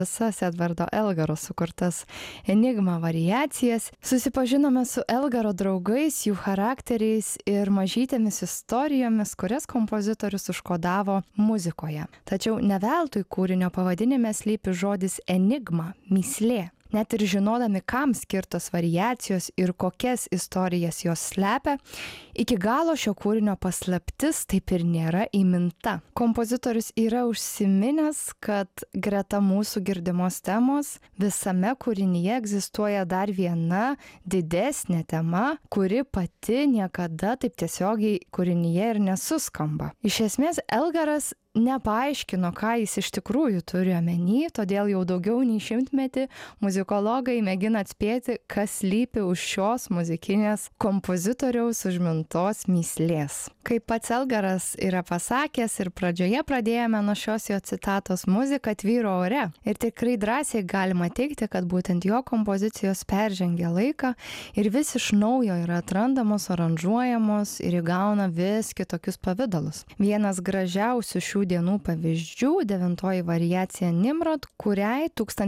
visas Edvardo Elgaro sukurtas Enigma variacijas. Susipažinome su Elgaro draugais, jų charakteriais ir mažytėmis istorijomis, kurias kompozitorius užkodavo muzikoje. Tačiau ne veltui kūrinio pavadinime slypi žodis enigma, mįslė. Net ir žinodami, kam skirtos variacijos ir kokias istorijas jos slepia, iki galo šio kūrinio paslaptis taip ir nėra įminta. Kompozitorius yra užsiminęs, kad greta mūsų girdimos temos visame kūrinyje egzistuoja dar viena didesnė tema, kuri pati niekada taip tiesiogiai kūrinyje ir nesuskamba. Iš esmės, Elgaras nepaaiškino, ką jis iš tikrųjų turi omeny, todėl jau daugiau nei 100 metį muzikologai mėgina atspėti, kas slypi už šios muzikinės kompozitoriaus užmintos mįslės. Kaip pats Elgaras yra pasakęs ir pradžioje pradėjome nuo šios jo citatos, muzika tvyro ore. Ir tikrai drąsiai galima teigti, kad būtent jo kompozicijos peržengia laiką ir vis iš naujo yra atrandamos, aranžuojamos ir įgauna vis kitokius pavidalus. Vienas gražiausių šių dienų pavyzdžių, 9 variacija Nimrod, kuriai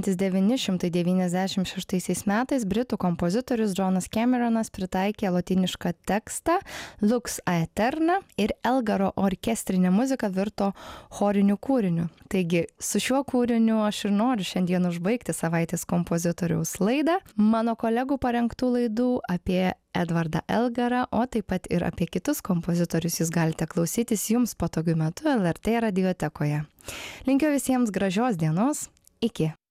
1996 metais britų kompozitorius Johnas Cameronas pritaikė lotynišką tekstą Lux Aeterna ir Elgaro orkestrinė muzika virto choriniu kūriniu. Taigi, su šiuo kūriniu aš ir noriu šiandien užbaigti savaitės kompozitoriaus laidą. Mano kolegų parengtų laidų apie Edvardą Elgarą, o taip pat ir apie kitus kompozitorius jūs galite klausytis jums patogiu metu LRT radiotekoje. Linkiu visiems gražios dienos. Iki.